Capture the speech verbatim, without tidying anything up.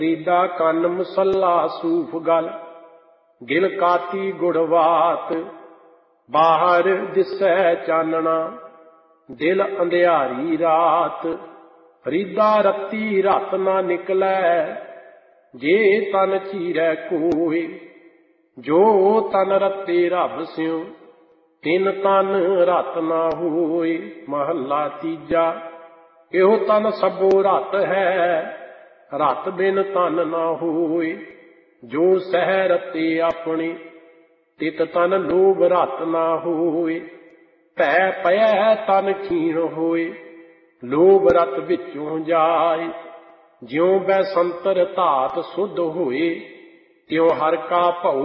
ਰੀਦਾ ਕੰਨ ਮਸੱਲਾ ਸੂਫ ਗਲ, ਗਿਲ ਕਾਤੀ ਗੁੜਵਾਤ। ਬਾਹਰ ਦਿਸੈ ਚਾਨਣਾ, ਦਿਲ ਅੰਧਿਆਰੀ ਰਾਤ। ਰੀਦਾ ਰੱਤੀ ਰਤ ਨਾ ਨਿਕਲੈ, ਜੇ ਤਨ ਚੀਰੈ ਕੋਇ। ਜੋ ਤਨ ਰੱਤੇ ਰੱਬ ਸਿਉ, ਤਿਨ ਤਨ ਰਤ ਨਾ ਹੋਇ। ਮਹੱਲਾ ਤੀਜਾ। ਇਹੋ ਤਨ ਸਭੋ ਰਤ ਹੈ, ਰਤ ਬਿਨ ਤਨ ਨਾ ਹੋਇ। ਜੋ ਸਹਿ ਰਤੇ ਆਪਣੀ, ਤਿਤ ਤਨ ਲੋਭ ਰਤ ਨਾ ਹੋਇ। ਭੈ ਪਇਐ ਤਨ ਖੀਣ ਹੋਇ, ਲੋਭ ਰਤ ਵਿੱਚੋਂ ਜਾਇ। ਜਿਉ ਬੈਸੰਤਰ ਧਾਤ ਸੁਧ ਹੋਏ, ਤਿਉ ਹਰਿ ਕਾ ਭਉ